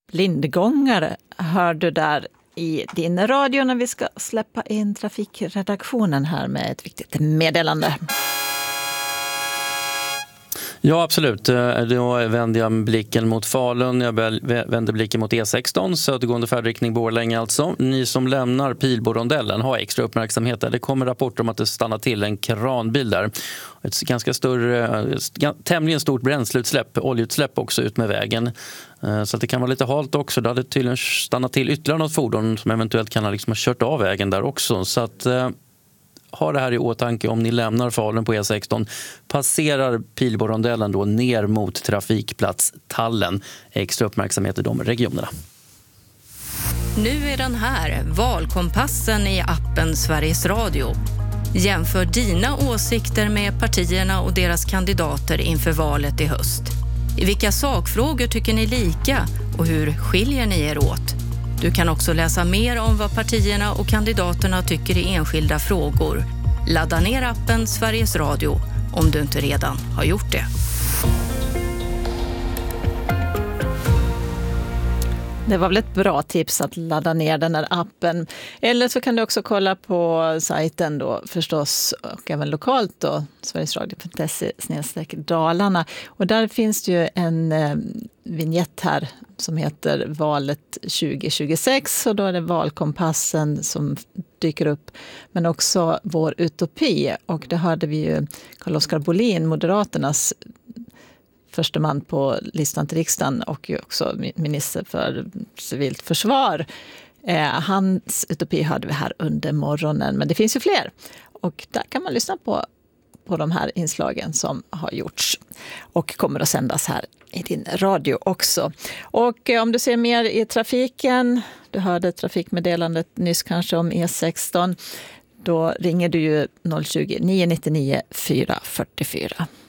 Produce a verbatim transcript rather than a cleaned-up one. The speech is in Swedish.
blindgångare hör du där i din radio när vi ska släppa in trafikredaktionen här med ett viktigt meddelande. Ja, absolut. Då vänder jag blicken mot Falun. Jag vänder blicken mot E sexton, södergående färdriktning Borlänge alltså. Ni som lämnar Pilborondellen har extra uppmärksamhet. Det kommer rapporter om att det stannar till en kranbil där. Ett ganska större, tämligen stort bränsleutsläpp, oljeutsläpp också ut med vägen. Så att det kan vara lite halt också. Det hade tydligen stannat till ytterligare något fordon som eventuellt kan ha, liksom ha kört av vägen där också. Så att ha det här i åtanke om ni lämnar Falun på E sexton. Passerar Pilborondellen då ner mot trafikplats Tallen. Extra uppmärksamhet i de regionerna. Nu är den här, valkompassen i appen Sveriges Radio. Jämför dina åsikter med partierna och deras kandidater inför valet i höst. I vilka sakfrågor tycker ni lika och hur skiljer ni er åt? Du kan också läsa mer om vad partierna och kandidaterna tycker i enskilda frågor. Ladda ner appen Sveriges Radio om du inte redan har gjort det. Det var väl ett bra tips att ladda ner den här appen. Eller så kan du också kolla på sajten då förstås och även lokalt då, sverigesradio punkt se snedstreck Dalarna. Och där finns det ju en eh, vignett här som heter Valet tjugo tjugosex och då är det valkompassen som dyker upp. Men också Vår utopi och det hörde vi ju Carl-Oskar Bolin, Moderaternas första man på listan till riksdagen och också minister för civilt försvar. Eh, hans utopi hörde vi här under morgonen, men det finns ju fler. Och där kan man lyssna på, på de här inslagen som har gjorts och kommer att sändas här i din radio också. Och eh, om du ser mer i trafiken, du hörde trafikmeddelandet nyss kanske om E sexton, då ringer du ju noll tjugo, nio nio nio, fyra fyra fyra.